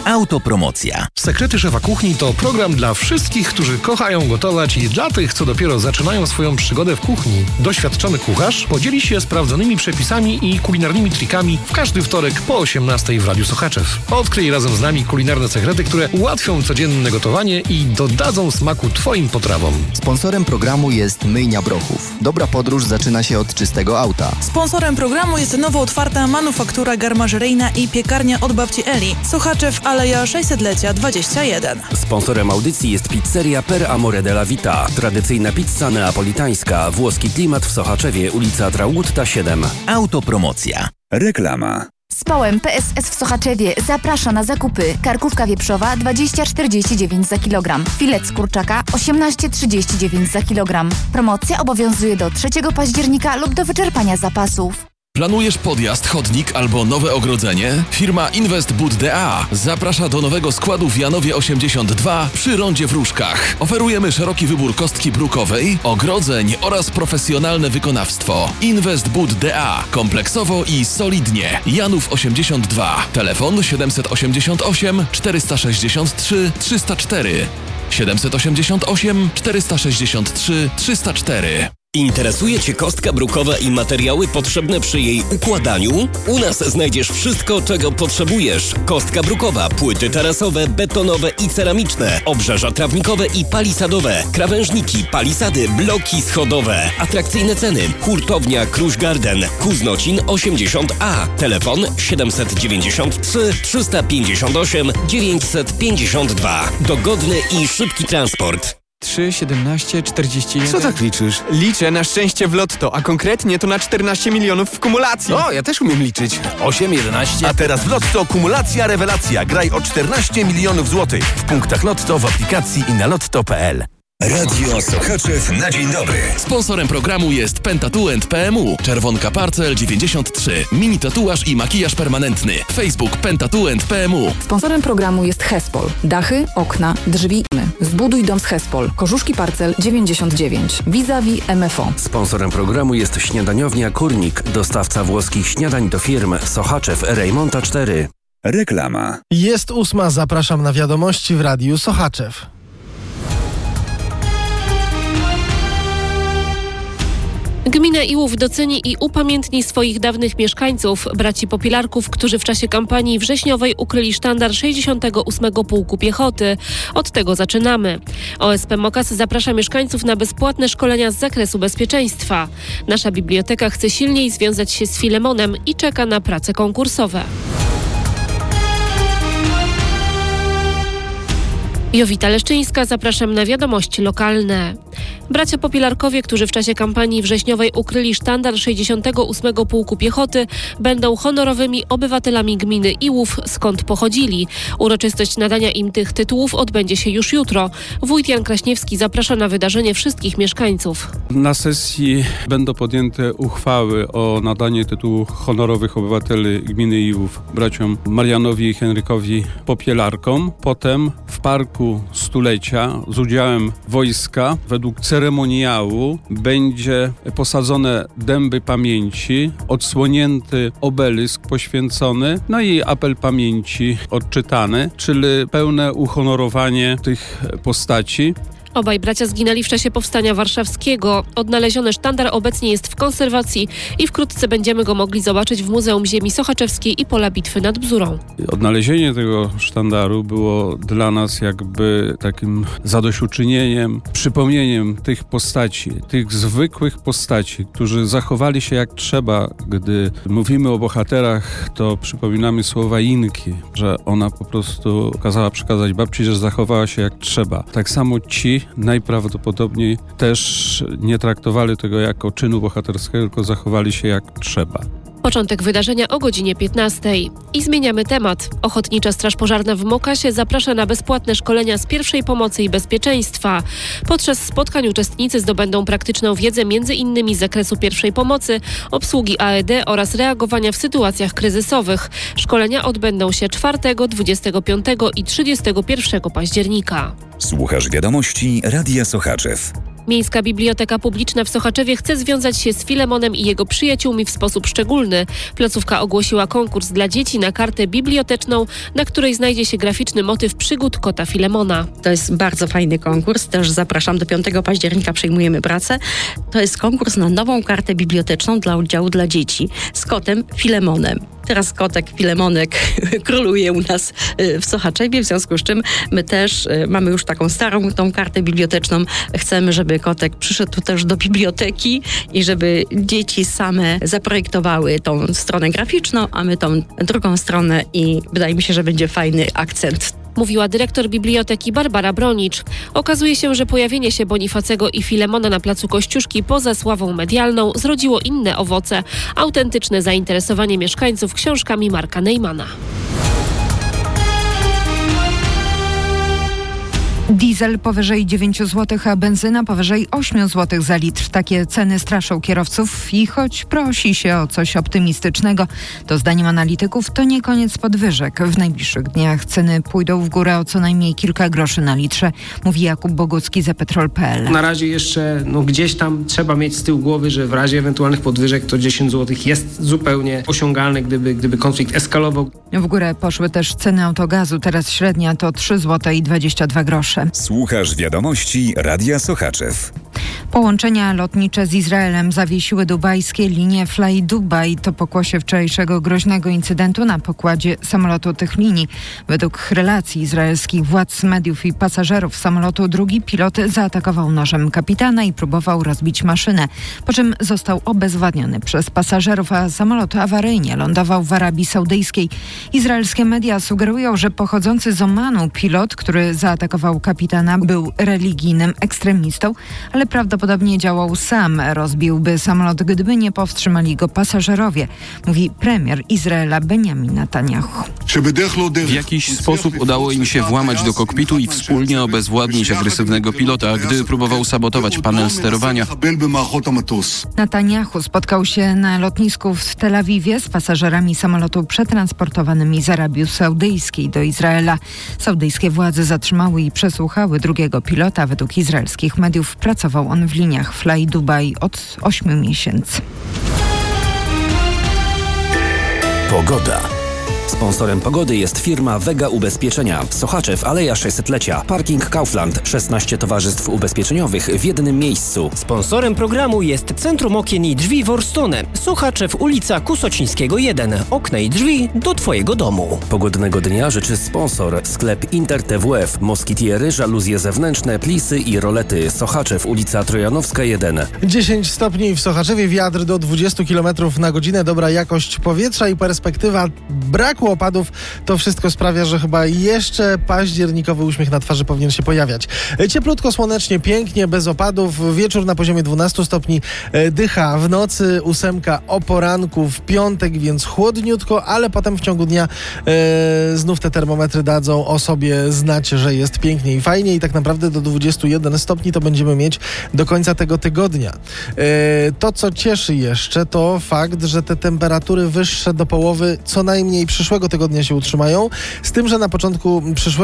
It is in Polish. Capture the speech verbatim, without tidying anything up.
Autopromocja. Sekrety Szefa Kuchni to program dla wszystkich, którzy kochają gotować i dla tych, co dopiero zaczynają swoją przygodę w kuchni. Doświadczony kucharz podzieli się sprawdzonymi przepisami i kulinarnymi trikami w każdy wtorek po osiemnastej w Radiu Sochaczew. Odkryj razem z nami kulinarne sekrety, które ułatwią codzienne gotowanie i dodadzą smaku Twoim potrawom. Sponsorem programu jest Myjnia Brochów. Dobra podróż zaczyna się od czystego auta. Sponsorem programu jest nowo otwarta manufaktura garmażeryjna i piekarnia od babci Eli. Sochaczew, Aleja sześćsetlecia dwadzieścia jeden. Sponsorem audycji jest pizzeria Per Amore della Vita. Tradycyjna pizza neapolitańska. Włoski klimat w Sochaczewie, ulica Traugutta siedem. Autopromocja. Reklama. Społem P S S w Sochaczewie zaprasza na zakupy. Karkówka wieprzowa dwadzieścia czterdzieści dziewięć za kilogram. Filet z kurczaka osiemnaście trzydzieści dziewięć za kilogram. Promocja obowiązuje do trzeciego października lub do wyczerpania zapasów. Planujesz podjazd, chodnik albo nowe ogrodzenie? Firma Investbud D A zaprasza do nowego składu w Janowie osiemdziesiąt dwa przy rondzie w Różkach. Oferujemy szeroki wybór kostki brukowej, ogrodzeń oraz profesjonalne wykonawstwo. Investbud D A. Kompleksowo i solidnie. Janów osiemdziesiąt dwa. Telefon siedem osiem osiem czterysta sześćdziesiąt trzy trzysta cztery. siedem osiem osiem czterysta sześćdziesiąt trzy trzysta cztery. Interesuje Cię kostka brukowa i materiały potrzebne przy jej układaniu? U nas znajdziesz wszystko, czego potrzebujesz. Kostka brukowa, płyty tarasowe, betonowe i ceramiczne, obrzeża trawnikowe i palisadowe, krawężniki, palisady, bloki schodowe. Atrakcyjne ceny. Hurtownia Kruś Garden, Kuznocin osiemdziesiąt A. Telefon siedem dziewięćdziesiąt trzy trzysta pięćdziesiąt osiem dziewięćset pięćdziesiąt dwa. Dogodny i szybki transport. trzy, siedemnaście, czterdzieści jeden. Co tak liczysz? Liczę na szczęście w lotto, a konkretnie to na czternaście milionów w kumulacji. O, ja też umiem liczyć. osiem, jedenaście. A teraz w Lotto kumulacja rewelacja. Graj o czternaście milionów złotych. W punktach Lotto, w aplikacji i na lotto kropka p l. Radio Sochaczew na dzień dobry. Sponsorem programu jest Pentatuent P M U. Czerwonka Parcel dziewięćdziesiąt trzy. Mini tatuaż i makijaż permanentny. Facebook Pentatuent P M U. Sponsorem programu jest Hespol. Dachy, okna, drzwi. Zbuduj dom z Hespol. Korzuszki Parcel dziewięćdziesiąt dziewięć. Vis-a-vis M F O. Sponsorem programu jest śniadaniownia Kurnik. Dostawca włoskich śniadań do firm Sochaczew Rejmonta cztery. Reklama. Jest ósma, zapraszam na wiadomości w Radiu Sochaczew. Gmina Iłów doceni i upamiętni swoich dawnych mieszkańców, braci Popielarków, którzy w czasie kampanii wrześniowej ukryli sztandar sześćdziesiątego ósmego Pułku Piechoty. Od tego zaczynamy. O S P Mokas zaprasza mieszkańców na bezpłatne szkolenia z zakresu bezpieczeństwa. Nasza biblioteka chce silniej związać się z Filemonem i czeka na prace konkursowe. Jowita Leszczyńska, zapraszam na wiadomości lokalne. Bracia Popielarkowie, którzy w czasie kampanii wrześniowej ukryli sztandar sześćdziesiątego ósmego Pułku Piechoty, będą honorowymi obywatelami gminy Iłów, skąd pochodzili. Uroczystość nadania im tych tytułów odbędzie się już jutro. Wójt Jan Kraśniewski zaprasza na wydarzenie wszystkich mieszkańców. Na sesji będą podjęte uchwały o nadanie tytułów honorowych obywateli gminy Iłów braciom Marianowi i Henrykowi Popielarkom. Potem w Parku Stulecia z udziałem wojska według ceremoniału będzie posadzone dęby pamięci, odsłonięty obelisk poświęcony, no i apel pamięci odczytany, czyli pełne uhonorowanie tych postaci. Obaj bracia zginęli w czasie Powstania Warszawskiego. Odnaleziony sztandar obecnie jest w konserwacji i wkrótce będziemy go mogli zobaczyć w Muzeum Ziemi Sochaczewskiej i Pola Bitwy nad Bzurą. Odnalezienie tego sztandaru było dla nas jakby takim zadośćuczynieniem, przypomnieniem tych postaci, tych zwykłych postaci, którzy zachowali się jak trzeba. Gdy mówimy o bohaterach, to przypominamy słowa Inki, że ona po prostu kazała przekazać babci, że zachowała się jak trzeba. Tak samo ci najprawdopodobniej też nie traktowali tego jako czynu bohaterskiego, tylko zachowali się jak trzeba. Początek wydarzenia o godzinie piętnastej. I zmieniamy temat. Ochotnicza Straż Pożarna w Mokasie zaprasza na bezpłatne szkolenia z pierwszej pomocy i bezpieczeństwa. Podczas spotkań uczestnicy zdobędą praktyczną wiedzę między innymi z zakresu pierwszej pomocy, obsługi A E D oraz reagowania w sytuacjach kryzysowych. Szkolenia odbędą się czwartego, dwudziestego piątego i trzydziestego pierwszego października. Słuchasz wiadomości Radia Sochaczew. Miejska Biblioteka Publiczna w Sochaczewie chce związać się z Filemonem i jego przyjaciółmi w sposób szczególny. Placówka ogłosiła konkurs dla dzieci na kartę biblioteczną, na której znajdzie się graficzny motyw przygód kota Filemona. To jest bardzo fajny konkurs. Też zapraszam, do piątego października przejmujemy pracę. To jest konkurs na nową kartę biblioteczną dla oddziału dla dzieci z kotem Filemonem. Teraz kotek Filemonek króluje u nas w Sochaczewie, w związku z czym my też mamy już taką starą tą kartę biblioteczną. Chcemy, żeby kotek przyszedł też do biblioteki i żeby dzieci same zaprojektowały tą stronę graficzną, a my tą drugą stronę i wydaje mi się, że będzie fajny akcent. Mówiła dyrektor biblioteki Barbara Bronicz. Okazuje się, że pojawienie się Bonifacego i Filemona na placu Kościuszki poza sławą medialną zrodziło inne owoce. Autentyczne zainteresowanie mieszkańców książkami Marka Neymana. Diesel powyżej dziewięć złotych, a benzyna powyżej osiem złotych za litr. Takie ceny straszą kierowców i choć prosi się o coś optymistycznego, to zdaniem analityków to nie koniec podwyżek. W najbliższych dniach ceny pójdą w górę o co najmniej kilka groszy na litrze, mówi Jakub Bogucki za petrol kropka pe el. Na razie jeszcze no, gdzieś tam trzeba mieć z tyłu głowy, że w razie ewentualnych podwyżek to dziesięć złotych jest zupełnie osiągalne, gdyby, gdyby konflikt eskalował. W górę poszły też ceny autogazu. Teraz średnia to trzy złote i dwadzieścia dwa grosze. Słuchasz wiadomości Radia Sochaczew. Połączenia lotnicze z Izraelem zawiesiły dubajskie linie Fly Dubai. To pokłosie wczorajszego groźnego incydentu na pokładzie samolotu tych linii. Według relacji izraelskich władz, mediów i pasażerów samolotu drugi pilot zaatakował nożem kapitana i próbował rozbić maszynę, po czym został obezwładniony przez pasażerów, a samolot awaryjnie lądował w Arabii Saudyjskiej. Izraelskie media sugerują, że pochodzący z Omanu pilot, który zaatakował kapitana, był religijnym ekstremistą, ale prawdopodobnie działał sam. Rozbiłby samolot, gdyby nie powstrzymali go pasażerowie, mówi premier Izraela Benjamin Netanyahu. W jakiś sposób udało im się włamać do kokpitu i wspólnie obezwładnić agresywnego pilota, gdy próbował sabotować panel sterowania. Netanyahu spotkał się na lotnisku w Tel Awiwie z pasażerami samolotu przetransportowanymi z Arabii Saudyjskiej do Izraela. Saudyjskie władze zatrzymały i przesłuchały drugiego pilota. Według izraelskich mediów pracował on w liniach Fly Dubai od ośmiu miesięcy. Pogoda. Sponsorem pogody jest firma Vega Ubezpieczenia. Sochaczew, Aleja sześćsetlecia. Parking Kaufland. szesnaście towarzystw ubezpieczeniowych w jednym miejscu. Sponsorem programu jest Centrum Okien i Drzwi Worstone. Sochaczew, ulica Kusocińskiego jeden. Okna i drzwi do Twojego domu. Pogodnego dnia życzy sponsor. Sklep Inter T W F. Moskitiery, żaluzje zewnętrzne, plisy i rolety. Sochaczew, ulica Trojanowska jeden. dziesięć stopni w Sochaczewie, wiatr do dwudziestu kilometrów na godzinę, dobra jakość powietrza i perspektywa braku opadów. To wszystko sprawia, że chyba jeszcze październikowy uśmiech na twarzy powinien się pojawiać. Cieplutko, słonecznie, pięknie, bez opadów. Wieczór na poziomie dwunastu stopni, dycha w nocy, ósemka o poranku w piątek, więc chłodniutko, ale potem w ciągu dnia e, znów te termometry dadzą o sobie znać, że jest pięknie i fajnie i tak naprawdę do dwudziestu jeden stopni to będziemy mieć do końca tego tygodnia. E, to, co cieszy jeszcze, to fakt, że te temperatury wyższe do połowy co najmniej przyszłego tygodnia się utrzymają, z tym, że na początku przyszłego